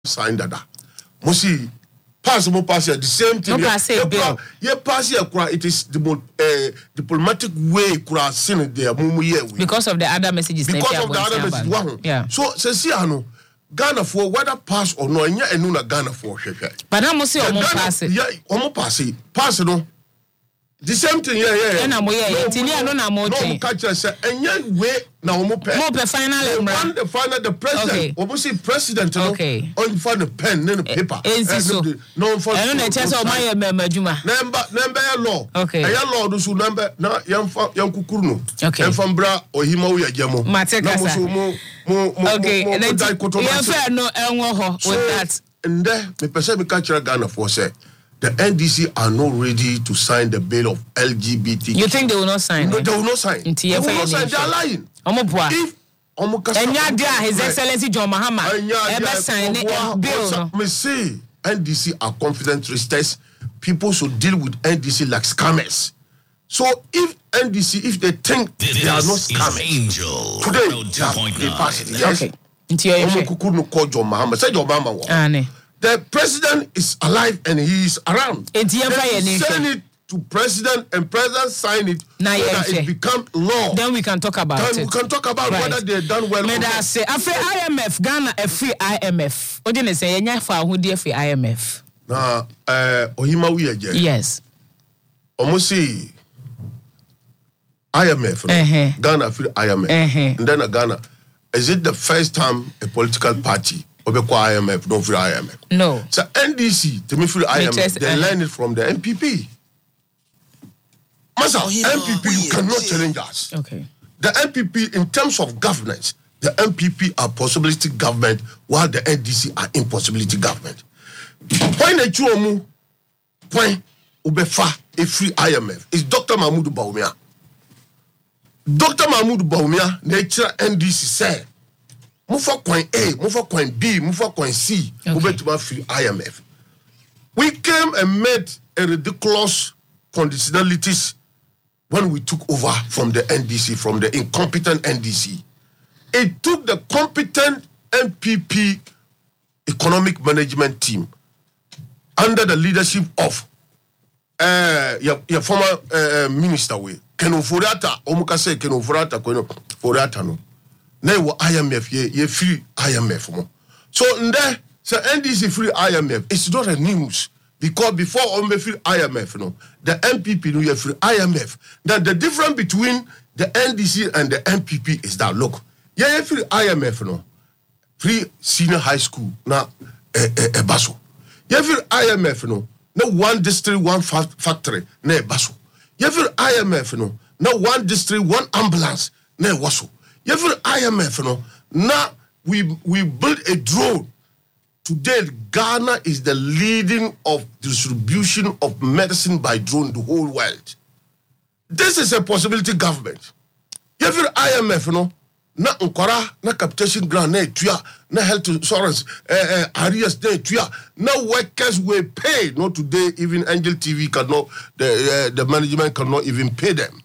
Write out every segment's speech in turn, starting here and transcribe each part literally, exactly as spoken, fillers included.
sign that. Musi pass mo pass the same thing. No pass it bill. Yeah, pass here. It is the most uh, diplomatic way. Kura send there. Because of the other messages. Because of the other messages. Yeah. So say see ano Ghana for whether pass or no. Enya enu na Ghana for. But now musi omo pass it. Yeah, omo pass it. Pass no. The same thing, yeah, yeah, yeah. No, no, no, no, no, no, catch us. And yet, wait, now, more final. One, the final, the president, or we see president, okay, on for the pen, then the paper. No, for I don't know, chance of my member, number, number, law, okay, a law, those who number, now, young Kukuno, okay, and from Bra or Himo, Yamo, Mateka, okay, and then no, with that. And then the Pacific Culture Ghana for say. The N D C are not ready to sign the bill of L G B T. You think they will not sign? No, it? they will not sign. They will not sign. They are lying. If Enya His Excellency John Mahama ever sign a bill. Me say N D C are confident traders. People should deal with N D C like scammers. So if N D C, if they think this they are not scammers, today they, they pass it. Yes. Okay. Omo Kukuno call John Mahama. Say John Mahama. The president is alive and he is around. They send it to president and president sign it now so that it become law. Then we can talk about then it. We can talk about right. whether they done well. May I say, after I M F, Ghana a free I M F. What did they say? Enya for who dear free I M F. Nah, uh, Ohima Wiyaje. Yes. Almost see I M F. Uh-huh. Ghana free I M F. Uh-huh. And then a Ghana. Is it the first time a political party Obeko I M F, don't free I M F? No. So N D C, to me free I M F, they learn it from the N P P. Masa, oh, N P P, you cannot challenge us. Okay. The N P P, in terms of governance, the N P P are possibility government, while the N D C are impossibility government. When a chuomu, when ubefa a free I M F, is Doctor Mahmoud Bawumia. Doctor Mahmoud Bawumia, nature N D C say, move for coin A, move for coin B, move for coin C, move okay. to free I M F. We came and made a ridiculous conditionalities when we took over from the N D C, from the incompetent N D C. It took the competent N P P economic management team under the leadership of uh, your, your former uh, minister, Ken Ofori-Atta, Omuka say Ken Ofori-Atta, Ken Ofori-Atta, no. Now I M F, ye, ye free I M F. So there, so N D C free I M F. It's not a news because before on free I M F, no, the N P P no ye free I M F. That the difference between the N D C and the N P P is that look, yeah, ye free I M F no, free senior high school na a a baso. Ye free I M F no, no one district one fa factory na a baso. Ye free I M F no, no one district one ambulance na a waso. Every I M F, you know, now we we build a drone. Today, Ghana is the leading of distribution of medicine by drone the whole world. This is a possibility government. Every I M F, you know, na unkora, na capitation grant, na tuya, na health insurance, eh, eh, areas, na tuya, na workers will pay. Not today, even Angel T V cannot, the uh, the management cannot even pay them.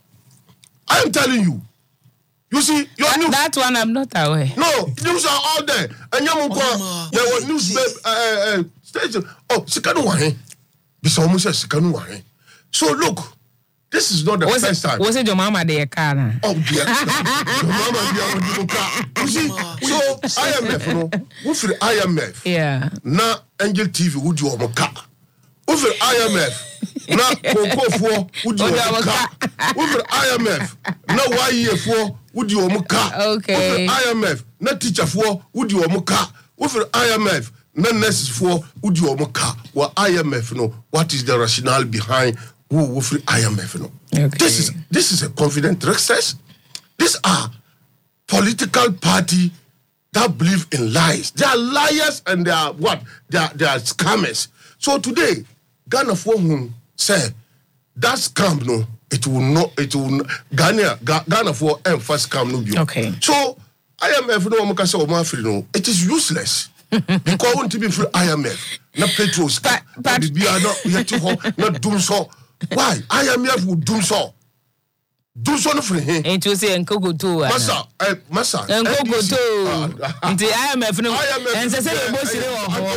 I am telling you. You see, your that, news. That one I'm not aware. No, news are all there. And you there were news uh, uh, station. Oh, Sikanu Wahe. Bisa almost said Sikanu Wahe. So look, this is not the was first it, time. Was it your mama there, Kana? Oh, dear. Your mama there, car. You see, so I M F, you know, we for I M F. Yeah. Now, Angel T V would you on car. We for I M F. Now, Coco for would you on car. We for I M F. Now, why you for would you on car? Okay. I M F. Now, teacher for would you on car. We for I M F. Now, nurses for would you on car. Well, I M F, you know, what is the rationale behind who will free I M F, you know? Okay. This is this is a confident success. These are political party that believe in lies. They are liars and they are what? They are, they are scammers. So today, Ghana for whom say that scam no, it will not, it will not, Ghana, Ghana for and first scam no be. Okay. So I M F no one can say Omar free no, it is useless. Because when to be free I M F, not petrol, but but be not yet to hold, not doom so. Why? I M F will do so. Do so for him. Ain't you say Nkogo too? Massa, eh, Massa. Nkogo too. nti I M F no ɛnsɛ sɛ yɛbɔ sire wɔ hɔ